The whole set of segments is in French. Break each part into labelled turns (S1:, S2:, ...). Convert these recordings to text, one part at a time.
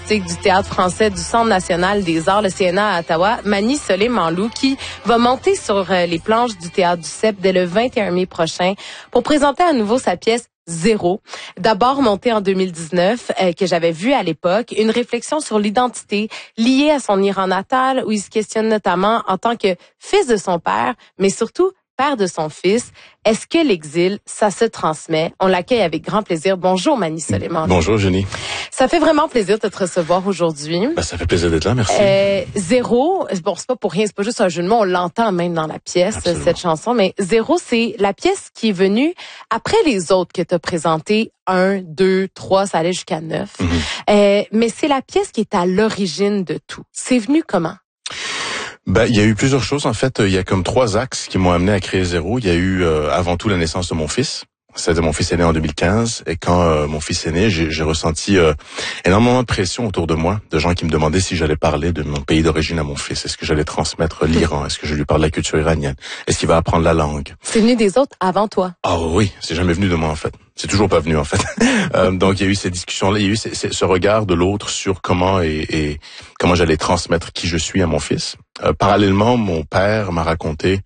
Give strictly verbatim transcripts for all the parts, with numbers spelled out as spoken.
S1: artistique du Théâtre français du Centre national des arts, le C N A à Ottawa, Mani Soleimanlou, qui va monter sur les planches du Théâtre du C E P dès le vingt et un mai prochain pour présenter à nouveau sa pièce Zéro. D'abord montée en deux mille dix-neuf, euh, que j'avais vue à l'époque, une réflexion sur l'identité liée à son Iran natal, où il se questionne notamment en tant que fils de son père, mais surtout père de son fils. Est-ce que l'exil, ça se transmet? On l'accueille avec grand plaisir. Bonjour, Mani Soleimanlou.
S2: Bonjour, Jenny.
S1: Ça fait vraiment plaisir de te recevoir aujourd'hui.
S2: Ben, ça fait plaisir d'être là, merci.
S1: Euh, Zéro, bon, c'est pas pour rien, c'est pas juste un jeu de mots, on l'entend même dans la pièce, Absolument. Cette chanson, mais Zéro, c'est la pièce qui est venue après les autres que tu as présentées, un, deux, trois, ça allait jusqu'à neuf. Mm-hmm. Euh, mais c'est la pièce qui est à l'origine de tout. C'est venu comment?
S2: Ben, il y a eu plusieurs choses. En fait, il y a comme trois axes qui m'ont amené à créer Zéro. Il y a eu euh, avant tout la naissance de mon fils. C'est-à-dire mon fils est né en deux mille quinze. Et quand euh, mon fils est né, j'ai, j'ai ressenti euh, énormément de pression autour de moi, de gens qui me demandaient si j'allais parler de mon pays d'origine à mon fils. Est-ce que j'allais transmettre l'Iran? Est-ce que je lui parle de la culture iranienne? Est-ce qu'il va apprendre la langue?
S1: C'est venu des autres avant toi?
S2: Ah oui, c'est jamais venu de moi en fait. C'est toujours pas venu en fait. euh, donc il y a eu ces discussions-là, il y a eu ces, ces, ce regard de l'autre sur comment et, et comment j'allais transmettre qui je suis à mon fils. Euh, parallèlement, mon père m'a raconté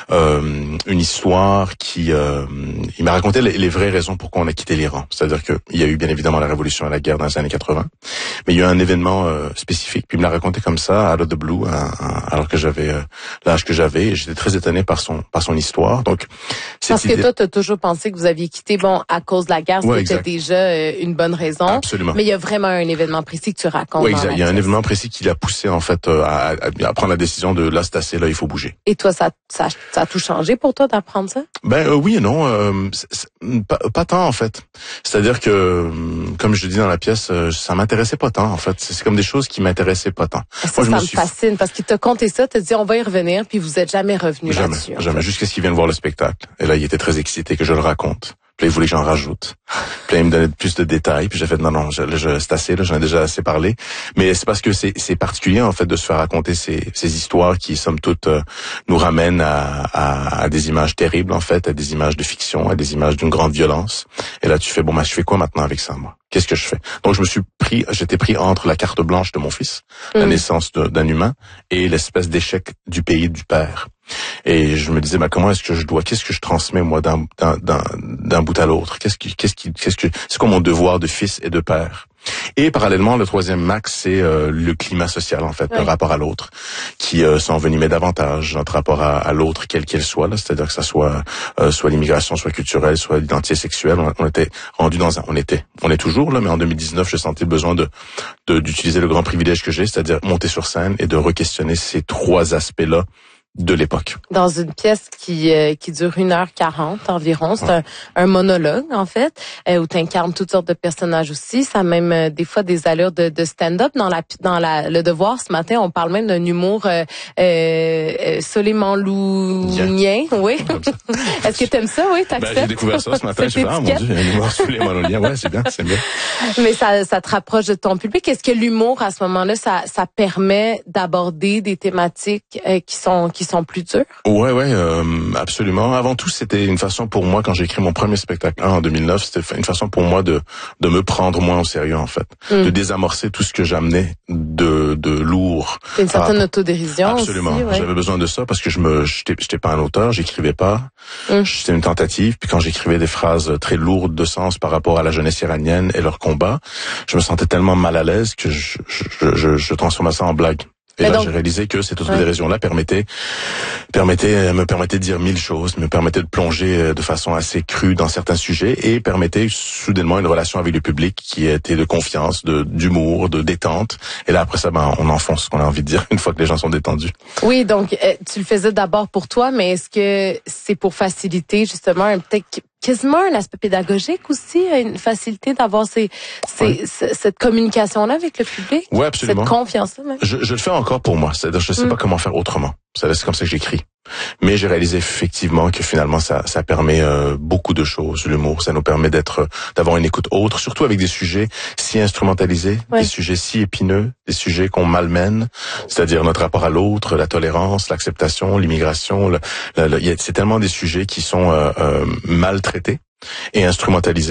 S2: euh, une histoire qui, euh, il m'a raconté les, les vraies raisons pourquoi on a quitté l'Iran. C'est-à-dire que il y a eu bien évidemment la révolution et la guerre dans les années quatre-vingts, mais il y a eu un événement euh, spécifique. Puis il me l'a raconté comme ça, out of the blue, hein, hein, alors que j'avais euh, l'âge que j'avais. Et j'étais très étonné par son par son histoire. Donc
S1: parce que idée... toi, t'as toujours pensé que vous aviez quitté, bon, à cause de la guerre,
S2: ouais,
S1: c'était déjà euh, une bonne raison.
S2: Absolument.
S1: Mais il y a vraiment un événement précis que tu racontes.
S2: Oui, exact. Il y a un événement précis qui l'a poussé en fait à, à, à prendre la décision de là, c'est assez, là, il faut bouger.
S1: Et toi, ça, ça, ça a tout changé pour toi d'apprendre ça?
S2: Ben euh, oui et non, euh, c'est, c'est, pas, pas tant en fait. C'est-à-dire que, comme je le dis dans la pièce, euh, ça m'intéressait pas tant en fait. C'est, c'est comme des choses qui m'intéressaient pas tant.
S1: Ça, Moi, ça me, me suis... fascine parce qu'il t'a conté ça, t'as dit on va y revenir, puis vous êtes jamais revenu
S2: jamais,
S1: là-dessus.
S2: Jamais, jusqu'à ce qu'il vienne voir le spectacle. Et là, il était très excité que je le raconte. Puis là, il voulait que j'en rajoute. Puis là, il me donnait plus de détails. Puis j'ai fait, non, non, je, je, c'est assez, là, j'en ai déjà assez parlé. Mais c'est parce que c'est, c'est particulier, en fait, de se faire raconter ces, ces histoires qui, somme toute, euh, nous ramènent à, à, à des images terribles, en fait, à des images de fiction, à des images d'une grande violence. Et là, tu fais, bon, bah, je fais quoi maintenant avec ça, moi? Qu'est-ce que je fais? Donc, je me suis pris, j'étais pris entre la carte blanche de mon fils, mmh. la naissance de, d'un humain, et l'espèce d'échec du pays du père. Et je me disais, bah, comment est-ce que je dois, qu'est-ce que je transmets, moi, d'un, d'un, d'un, d'un bout à l'autre? Qu'est-ce qui, qu'est-ce qui, qu'est-ce que, c'est quoi mon devoir de fils et de père? Et parallèlement, le troisième axe, c'est euh, le climat social, en fait, oui. le rapport à l'autre, qui euh, s'envenimait davantage, notre rapport à, à l'autre, quelle qu'elle soit, là, c'est-à-dire que ça soit euh, soit l'immigration, soit culturelle, soit l'identité sexuelle. On, on était rendu dans un, on était, on est toujours là, mais en deux mille dix-neuf, je sentais le besoin de, de d'utiliser le grand privilège que j'ai, c'est-à-dire monter sur scène et de re-questionner ces trois aspects-là de l'époque.
S1: Dans une pièce qui euh, qui dure une heure quarante environ, c'est ouais. un, un monologue en fait, euh, où tu incarnes toutes sortes de personnages aussi. Ça a même euh, des fois des allures de, de stand-up. Dans la dans la le Devoir ce matin, on parle même d'un humour euh, euh, Soleimanlounien, yeah. oui. Est-ce que t'aimes ça, oui, t'acceptes?
S2: Ben, j'ai découvert ça ce matin. Je me ah mon Dieu, il y a un humour Soleimanlounien. Ouais, c'est bien, c'est bien.
S1: Mais ça ça te rapproche de ton public. Est-ce que l'humour à ce moment-là, ça ça permet d'aborder des thématiques euh, qui sont qui qui sont plus durs?
S2: Ouais, ouais, euh, absolument. Avant tout, c'était une façon pour moi, quand j'ai écrit mon premier spectacle en deux mille neuf, c'était une façon pour moi de de me prendre moins au sérieux, en fait, mm. de désamorcer tout ce que j'amenais de de lourd.
S1: C'est une certaine ah, autodérision.
S2: Absolument.
S1: Aussi, ouais.
S2: J'avais besoin de ça parce que je me, j'étais, j'étais pas un auteur, j'écrivais pas. Mm. C'était une tentative. Puis quand j'écrivais des phrases très lourdes de sens par rapport à la jeunesse iranienne et leur combat, je me sentais tellement mal à l'aise que je je je, je transformais ça en blague. Et mais là, donc, j'ai réalisé que cette autodérision-là ouais. permettait, permettait, me permettait de dire mille choses, me permettait de plonger de façon assez crue dans certains sujets et permettait soudainement une relation avec le public qui était de confiance, de, d'humour, de détente. Et là, après ça, ben, on enfonce ce qu'on a envie de dire une fois que les gens sont détendus.
S1: Oui, donc, euh, tu le faisais d'abord pour toi, mais est-ce que c'est pour faciliter justement un peut-être quasiment un aspect pédagogique aussi, une facilité d'avoir ces, ces, oui. cette communication-là avec le public?
S2: Oui, absolument.
S1: Cette confiance-là même?
S2: Je, je le fais encore pour moi. C'est-à-dire, je sais mm. pas comment faire autrement. C'est comme ça que j'écris. Mais j'ai réalisé effectivement que finalement, ça, ça permet euh, beaucoup de choses. L'humour, ça nous permet d'être, d'avoir une écoute autre, surtout avec des sujets si instrumentalisés, ouais. des sujets si épineux, des sujets qu'on malmène, c'est-à-dire notre rapport à l'autre, la tolérance, l'acceptation, l'immigration. Le, le, le, c'est tellement des sujets qui sont euh, euh, maltraités et instrumentalisés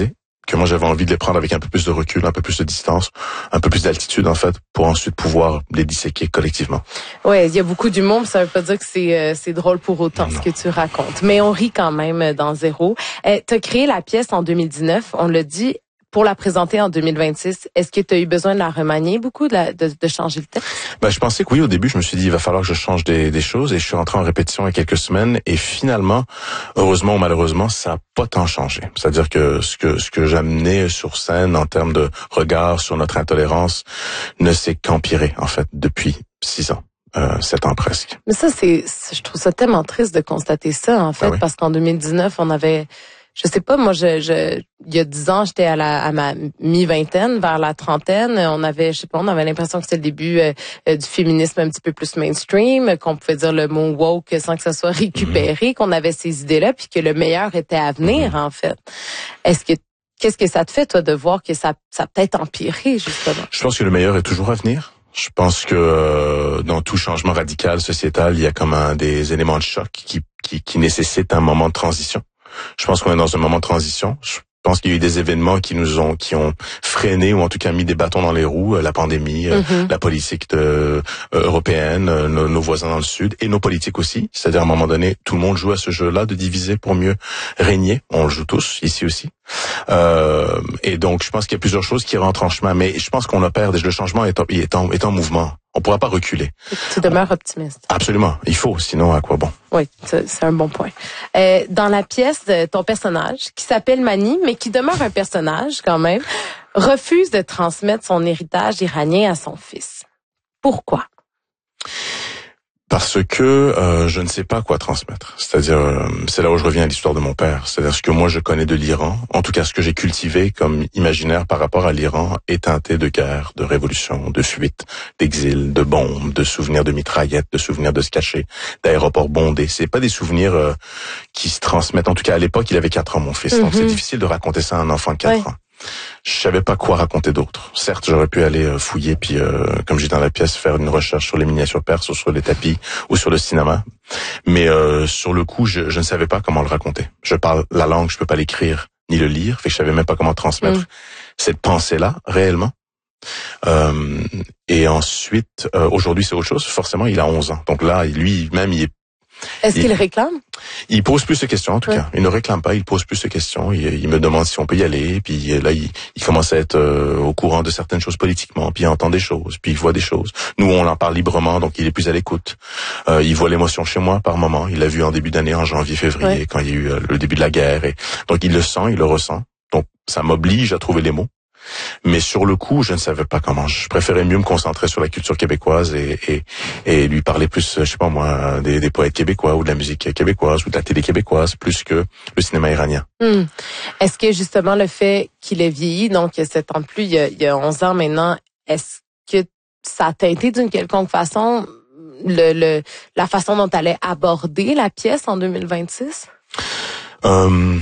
S2: que moi j'avais envie de les prendre avec un peu plus de recul, un peu plus de distance, un peu plus d'altitude en fait, pour ensuite pouvoir les disséquer collectivement.
S1: Ouais, il y a beaucoup d'humour, mais ça veut pas dire que c'est euh, c'est drôle pour autant non. Ce que tu racontes. Mais on rit quand même dans Zéro. Euh, tu as créé la pièce en deux mille dix-neuf, on l'a dit, pour la présenter en deux mille vingt-six. Est-ce que tu as eu besoin de la remanier beaucoup, de, la, de, de changer le texte?
S2: Ben, je pensais que oui, au début, je me suis dit, il va falloir que je change des, des choses, et je suis rentré en répétition il y a quelques semaines, et finalement, heureusement ou malheureusement, ça n'a pas tant changé. C'est-à-dire que ce que ce que j'amenais sur scène en termes de regard sur notre intolérance ne s'est qu'empiré, en fait, depuis six ans. Euh, sept ans presque.
S1: Mais ça, c'est, je trouve ça tellement triste de constater ça, en fait, ah oui? Parce qu'en deux mille dix-neuf, on avait... Je sais pas, moi, je, je, il y a dix ans, j'étais à la, à ma mi-vingtaine, vers la trentaine. On avait, je sais pas, on avait l'impression que c'était le début euh, du féminisme un petit peu plus mainstream, qu'on pouvait dire le mot woke sans que ça soit récupéré, mmh. qu'on avait ces idées-là, puis que le meilleur était à venir, mmh. en fait. Est-ce que, qu'est-ce que ça te fait, toi, de voir que ça, ça peut-être empiré, justement?
S2: Je pense que le meilleur est toujours à venir. Je pense que euh, dans tout changement radical sociétal, il y a comme un des éléments de choc qui, qui, qui nécessitent un moment de transition. Je pense qu'on est dans un moment de transition. Je pense qu'il y a eu des événements qui nous ont qui ont freiné ou en tout cas mis des bâtons dans les roues, la pandémie, mm-hmm. la politique de, euh, européenne, euh, nos, nos voisins dans le sud et nos politiques aussi. C'est-à-dire à un moment donné, tout le monde joue à ce jeu-là de diviser pour mieux régner. On le joue tous ici aussi. Euh, et donc je pense qu'il y a plusieurs choses qui rentrent en chemin, mais je pense qu'on opère. Le changement est en, est en, est en mouvement. On ne pourra pas reculer.
S1: Tu demeures optimiste.
S2: Absolument. Il faut, sinon à quoi bon?
S1: Oui, c'est un bon point. Euh, dans la pièce, ton personnage, qui s'appelle Mani, mais qui demeure un personnage quand même, refuse de transmettre son héritage iranien à son fils. Pourquoi?
S2: Parce que euh, je ne sais pas quoi transmettre. C'est-à-dire, euh, c'est là où je reviens à l'histoire de mon père. C'est-à-dire ce que moi je connais de l'Iran, en tout cas ce que j'ai cultivé comme imaginaire par rapport à l'Iran, est teinté de guerre, de révolution, de fuite, d'exil, de bombes, de souvenirs de mitraillettes, de souvenirs de se cacher, d'aéroports bondés. C'est pas des souvenirs euh, qui se transmettent. En tout cas, à l'époque, il avait quatre ans, mon fils. Mm-hmm. Donc c'est difficile de raconter ça à un enfant de quatre ouais. ans. Je savais pas quoi raconter d'autre. Certes, j'aurais pu aller fouiller puis, euh, comme j'ai dans la pièce, faire une recherche sur les miniatures perses ou sur les tapis ou sur le cinéma. Mais euh, sur le coup, je, je ne savais pas comment le raconter. Je parle la langue, je peux pas l'écrire ni le lire, fait que je savais même pas comment transmettre mmh. cette pensée-là réellement. Euh, et ensuite, euh, aujourd'hui, c'est autre chose. Forcément, il a onze ans. Donc là, lui-même, il est
S1: Est-ce qu'il réclame?
S2: Il pose plus de questions, en tout
S1: oui.
S2: cas. Il ne réclame pas, il pose plus de questions. Il, il me demande si on peut y aller. Puis là, il, il commence à être euh, au courant de certaines choses politiquement. Puis il entend des choses, puis il voit des choses. Nous, on en parle librement, donc il est plus à l'écoute. Euh, il voit l'émotion chez moi par moment. Il l'a vu en début d'année, en janvier, février, oui. quand il y a eu euh, le début de la guerre. Et donc il le sent, il le ressent. Donc ça m'oblige à trouver les mots. Mais sur le coup, je ne savais pas comment. Je préférais mieux me concentrer sur la culture québécoise et, et, et lui parler plus, je sais pas moi, des, des poètes québécois ou de la musique québécoise ou de la télé québécoise, plus que le cinéma iranien.
S1: Hum. Est-ce que justement le fait qu'il ait vieilli, donc sept ans de plus, il y a, il y a onze ans maintenant, est-ce que ça a teinté d'une quelconque façon le, le, la façon dont tu allais aborder la pièce en deux mille vingt-six?
S2: Euh...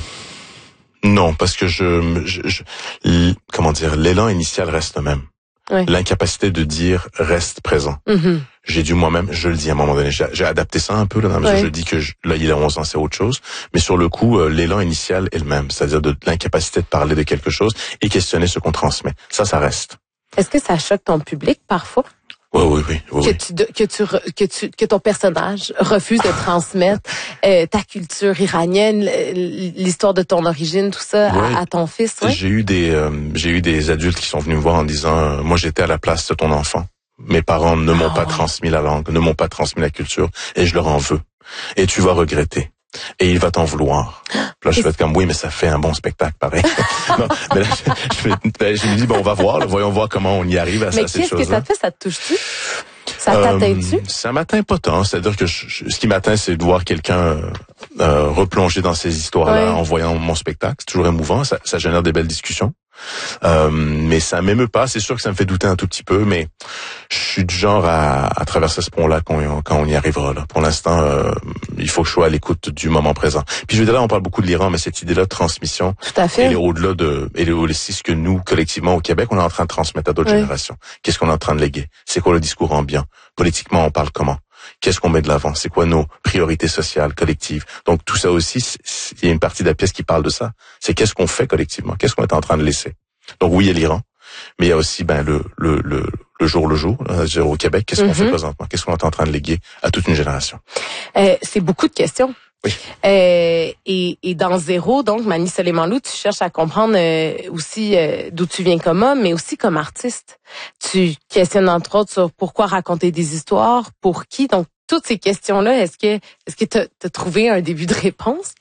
S2: Non, parce que je, je, je comment dire, l'élan initial reste le même. Oui. L'incapacité de dire reste présent. Mm-hmm. J'ai dû moi-même, je le dis à un moment donné, j'ai, j'ai adapté ça un peu là, dans la mesure oui. je dis que je, là il a onze ans, c'est autre chose, mais sur le coup, euh, l'élan initial est le même, c'est-à-dire de, de l'incapacité de parler de quelque chose et questionner ce qu'on transmet. Ça, ça reste.
S1: Est-ce que ça choque ton public parfois?
S2: Oui, oui, oui. oui,
S1: que, tu, que, tu, que, tu, que ton personnage refuse de transmettre euh, ta culture iranienne, l'histoire de ton origine, tout ça, oui. à, à ton fils. Ouais?
S2: J'ai eu des, euh, j'ai eu des adultes qui sont venus me voir en disant, euh, moi j'étais à la place de ton enfant. Mes parents ne m'ont oh. pas transmis la langue, ne m'ont pas transmis la culture, et je leur en veux. Et tu vas regretter. Et il va t'en vouloir. Là, je vais être comme, oui, mais ça fait un bon spectacle, pareil. non, mais là, je, je, je me dis, bon, on va voir, là, voyons voir comment on y arrive à,
S1: mais
S2: à ces choses-là.
S1: Mais qu'est-ce que ça te fait? Ça te touche-tu? Ça t'atteint-tu?
S2: Euh, ça m'atteint pas tant. C'est-à-dire que je, je, ce qui m'atteint, c'est de voir quelqu'un euh, euh, replonger dans ces histoires-là ouais. en voyant mon spectacle. C'est toujours émouvant. Ça, ça génère des belles discussions. Euh, mais ça m'émeut pas. C'est sûr que ça me fait douter un tout petit peu, mais je suis du genre à, à traverser ce pont-là quand on, quand on y arrivera. Là. Pour l'instant, euh, il faut que je sois à l'écoute du moment présent. Puis je veux dire, là, on parle beaucoup de l'Iran, mais cette idée-là de transmission,
S1: tout à fait.
S2: Elle est au-delà de, elle est aussi ce que nous, collectivement au Québec, on est en train de transmettre à d'autres oui. générations. Qu'est-ce qu'on est en train de léguer? C'est quoi le discours ambiant? Politiquement, on parle comment? Qu'est-ce qu'on met de l'avant? C'est quoi nos priorités sociales, collectives? Donc tout ça aussi, il y a une partie de la pièce qui parle de ça. C'est qu'est-ce qu'on fait collectivement? Qu'est-ce qu'on est en train de laisser? Donc oui, il y a l'Iran, mais il y a aussi ben le le le, le jour le jour. Là, au Québec, qu'est-ce qu'on mm-hmm. fait présentement? Qu'est-ce qu'on est en train de léguer à toute une génération?
S1: Euh, c'est beaucoup de questions.
S2: Oui.
S1: Euh, et, et dans Zéro, donc, Mani Soleimanlou, tu cherches à comprendre euh, aussi euh, d'où tu viens comme homme, mais aussi comme artiste. Tu questionnes entre autres sur pourquoi raconter des histoires, pour qui. Donc, toutes ces questions-là, est-ce que est-ce que tu as trouvé un début de réponse?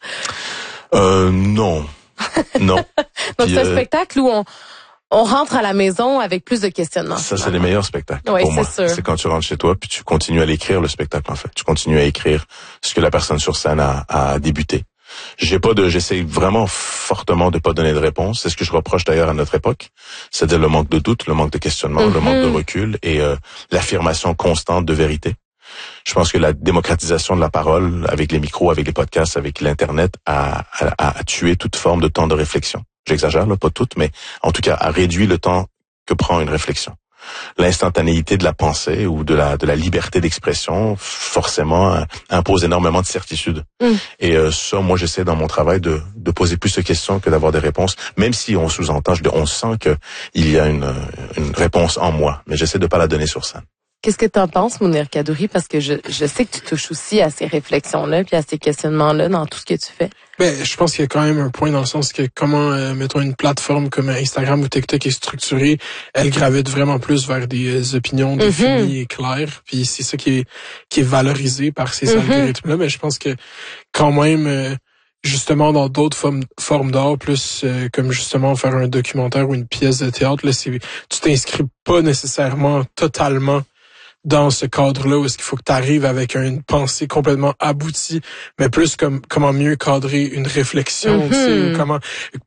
S2: Euh, non. Non.
S1: Donc, Puis, c'est un euh... spectacle où on... On rentre à la maison avec plus de questionnements.
S2: Ça, c'est les meilleurs spectacles
S1: oui,
S2: pour moi.
S1: Sûr.
S2: C'est quand tu rentres chez toi puis tu continues à l'écrire, le spectacle, en fait. Tu continues à écrire ce que la personne sur scène a, a débuté. J'ai pas de, j'essaie vraiment fortement de pas donner de réponse. C'est ce que je reproche d'ailleurs à notre époque. C'est-à-dire le manque de doute, le manque de questionnement, mm-hmm. le manque de recul et euh, l'affirmation constante de vérité. Je pense que la démocratisation de la parole avec les micros, avec les podcasts, avec l'Internet a, a, a tué toute forme de temps de réflexion. J'exagère, là, pas toutes, mais en tout cas, a réduit le temps que prend une réflexion. L'instantanéité de la pensée ou de la de la liberté d'expression, forcément, euh, impose énormément de certitude. Mm. Et euh, ça, moi, j'essaie dans mon travail de de poser plus de questions que d'avoir des réponses, même si on sous-entend, on sent que il y a une une réponse en moi, mais j'essaie de pas la donner sur scène.
S1: Qu'est-ce que tu en penses, Mounir Kaddouri? Parce que je, je sais que tu touches aussi à ces réflexions-là puis à ces questionnements-là dans tout ce que tu fais.
S3: Ben, je pense qu'il y a quand même un point dans le sens que comment, euh, mettons, une plateforme comme Instagram ou TikTok est structurée, elle gravite vraiment plus vers des euh, opinions définies mm-hmm. et claires. Puis c'est ça qui est qui est valorisé par ces mm-hmm. algorithmes-là. Mais je pense que quand même... Euh, justement dans d'autres formes, formes d'art, plus euh, comme justement faire un documentaire ou une pièce de théâtre, là, c'est, tu t'inscris pas nécessairement totalement dans ce cadre-là où est-ce qu'il faut que tu arrives avec une pensée complètement aboutie, mais plus comme comment mieux cadrer une réflexion, mm-hmm. tu sais, comment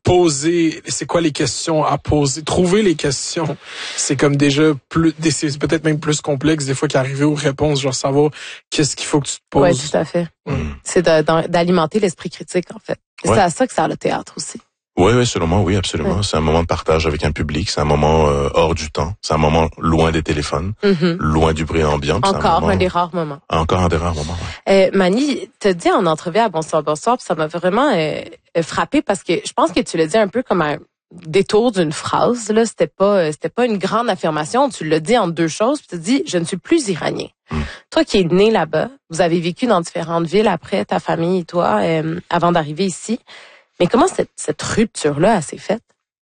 S3: poser, c'est quoi les questions à poser, trouver les questions, c'est comme déjà plus, c'est peut-être même plus complexe des fois qu'arriver aux réponses, genre savoir qu'est-ce qu'il faut que tu te poses.
S1: Oui, tout à fait. Mm. C'est de, d'alimenter l'esprit critique en fait. Et ouais. C'est à ça que sert le théâtre aussi.
S2: Oui, oui, selon moi, oui, absolument. Ouais. C'est un moment de partage avec un public, c'est un moment euh, hors du temps, c'est un moment loin des téléphones, mm-hmm. loin du bruit ambiant.
S1: Encore un, moment,
S2: un
S1: des rares moments.
S2: Encore un des rares moments, ouais.
S1: Euh, Mani, t'as dit en entrevue à Bonsoir, Bonsoir, puis ça m'a vraiment euh, frappé parce que je pense que tu l'as dit un peu comme un détour d'une phrase, là. C'était pas, c'était pas une grande affirmation, tu l'as dit en deux choses, puis tu as dit, je ne suis plus iranien. Mm. Toi qui es né là-bas, vous avez vécu dans différentes villes après, ta famille et toi, euh, avant d'arriver ici. Mais comment cette, cette rupture-là a s'est faite?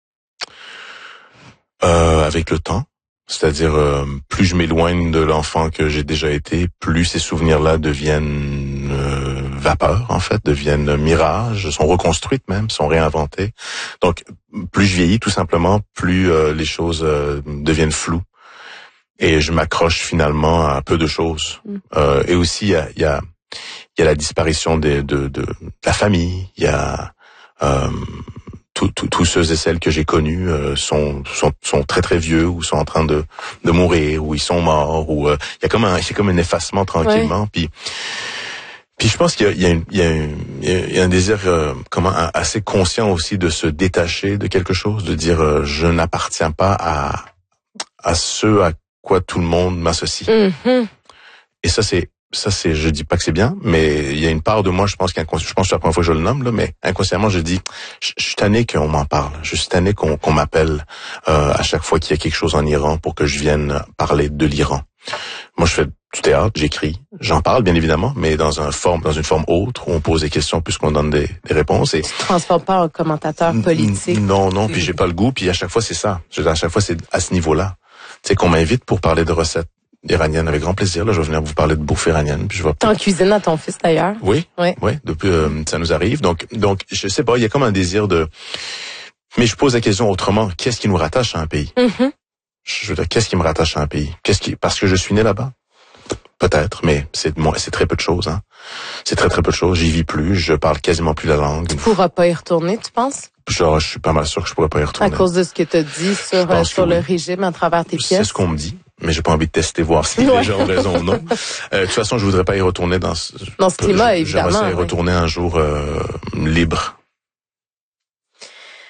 S2: Euh, avec le temps. C'est-à-dire, euh, plus je m'éloigne de l'enfant que j'ai déjà été, plus ces souvenirs-là deviennent euh, vapeur, en fait, deviennent mirages, sont reconstruites même, sont réinventées. Donc, plus je vieillis, tout simplement, plus euh, les choses euh, deviennent floues. Et je m'accroche finalement à peu de choses. Mm. Euh, et aussi, il y a, y, a, y a la disparition des, de, de, de la famille, il y a... Euh, tous ceux et celles que j'ai connus euh, sont, sont sont très très vieux ou sont en train de de mourir ou ils sont morts ou il euh, y a comme un c'est comme un effacement tranquillement. Ouais. Puis puis je pense qu'il y a il y a une, il y a, une, il y a un désir euh, comment un, assez conscient aussi de se détacher de quelque chose, de dire euh, je n'appartiens pas à à ce à quoi tout le monde m'associe. Mm-hmm. Et ça c'est Ça, c'est, je dis pas que c'est bien, mais il y a une part de moi, je pense qu'inconsciemment, je pense que c'est la première fois que je le nomme, là, mais inconsciemment, je dis, je, je suis tanné qu'on m'en parle. Je suis tanné qu'on, qu'on m'appelle, euh, à chaque fois qu'il y a quelque chose en Iran pour que je vienne parler de l'Iran. Moi, je fais du théâtre, j'écris, j'en parle, bien évidemment, mais dans un forme, dans une forme autre, où on pose des questions plus qu'on donne des, des réponses. Et
S1: tu te transformes pas en commentateur politique.
S2: Non, non, puis j'ai pas le goût, puis à chaque fois, c'est ça. À chaque fois, c'est à ce niveau-là. Tu sais, qu'on m'invite pour parler de recettes iranienne avec grand plaisir. Là, je vais venir vous parler de bouffe iranienne. Puis je vais.
S1: T'en cuisines à ton fils d'ailleurs.
S2: Oui, oui, oui. Depuis, euh, ça nous arrive. Donc, donc, je sais pas. Il y a comme un désir de. Mais je pose la question autrement. Qu'est-ce qui nous rattache à un pays? Mm-hmm. Je veux dire, qu'est-ce qui me rattache à un pays? Qu'est-ce qui, parce que je suis né là-bas? Peut-être, mais c'est moi, c'est très peu de choses. Hein. C'est très très peu de choses. J'y vis plus. Je parle quasiment plus la langue.
S1: Tu pourras pas y retourner, tu penses?
S2: Genre, je suis pas mal sûr que je pourrais pas y retourner.
S1: À cause de ce que tu as dit sur euh, sur le oui. régime à travers tes pièces.
S2: C'est ce qu'on me dit. Mais j'ai pas envie de tester, voir si ouais. les gens ont raison ou non. Euh, de toute façon, je voudrais pas y retourner dans ce,
S1: dans ce climat,
S2: je,
S1: évidemment.
S2: J'aimerais y retourner
S1: oui.
S2: un jour euh, libre.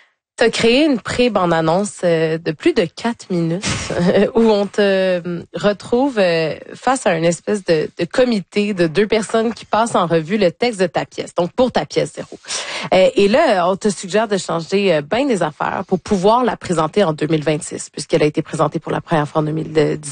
S1: tu as créé une pré-bande-annonce euh, de plus de quatre minutes euh, où on te euh, retrouve euh, face à une espèce de, de comité de deux personnes qui passent en revue le texte de ta pièce, donc pour ta pièce zéro. Euh, et là, on te suggère de changer euh, bien des affaires pour pouvoir la présenter en deux mille vingt-six, puisqu'elle a été présentée pour la première fois en deux mille dix-sept.